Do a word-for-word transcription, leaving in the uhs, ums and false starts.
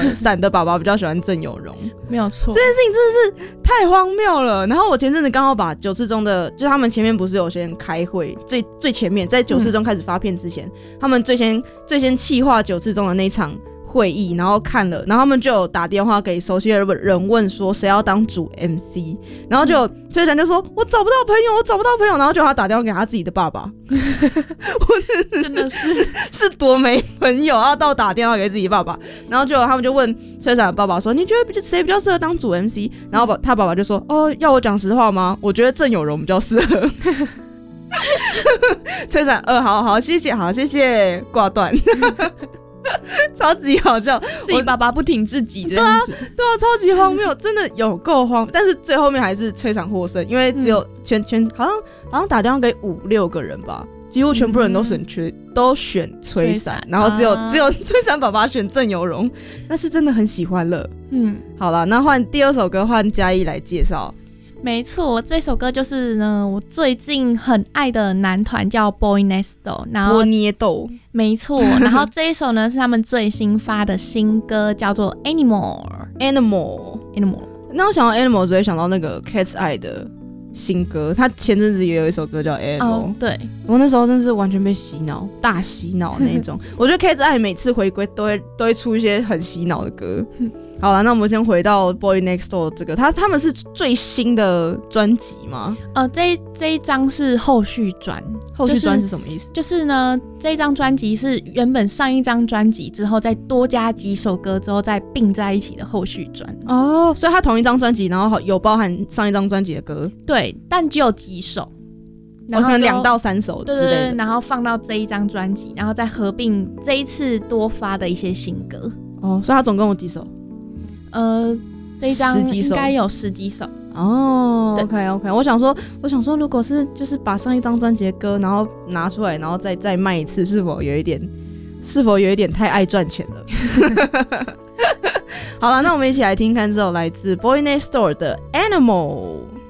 呃伞的爸爸比较喜欢郑有荣， 没有错。 这件事情真的是太荒谬了。然后我前阵子刚好把九次中的，就是他们前面不是有先开会，最最前面在九次中开始发片之前，嗯、他们最先最先企划九次中的那场会议，然后看了，然后他们就有打电话给熟悉的人问说谁要当主 M C， 然后就崔展就说我找不到朋友，我找不到朋友，然后就他打电话给他自己的爸爸，我真的是是多没朋友，要到打电话给自己爸爸，然后就他们就问崔展的爸爸说你觉得谁比较适合当主 M C， 然后他爸爸就说哦要我讲实话吗？我觉得郑有荣比较适合。崔展呃好好谢谢好谢谢挂断。超级好笑， 自己爸爸不挺自己这样子， 对啊，对啊，超级荒谬，真的有够荒谬。但是最后面还是崔展获胜，因为只有全全好像好像打电话给五六个人吧，几乎全部人都选缺、嗯、都选崔展，然后只有、啊、只有崔展爸爸选郑有荣，那是真的很喜欢了。嗯，好了，那换第二首歌换嘉义来介绍。 没错，这首歌就是呢，我最近很爱的男团叫 Boy Next Door， 然后波捏豆， 没错，然后这一首呢是他们最新发的新歌，叫做 Animal Animal Animal。 那我想到 Animal 只会想到那个 Cat's Eye 的新歌，他前阵子也有一首歌叫 Animal，、哦、 对， 我那时候真是完全被洗脑，大洗脑那种。我觉得 Cat's Eye 每次回归都会都会出一些很洗脑的歌。好了，那我们先回到 Boy Next Door 这个，他他们是最新的专辑吗？ 呃，这这一张是后续专， 后续专是什么意思？ 就是、就是呢，这一张专辑是原本上一张专辑之后再多加几首歌之后再并在一起的后续专。 哦，所以他同一张专辑，然后有包含上一张专辑的歌。 对，但只有几首。 然后可能两到三首之类的， 对对对，然后放到这一张专辑，然后再合并这一次多发的一些新歌。 哦，所以他总共有几首？ 呃，这一张应该有十几首。 哦 ，OK OK， 我想说，我想说，如果是就是把上一张专辑的歌，然后拿出来，然后再再卖一次，是否有一点，是否有一点太爱赚钱了？好了，那我们一起来听看这首来自 Boy Next Door 的 Animal。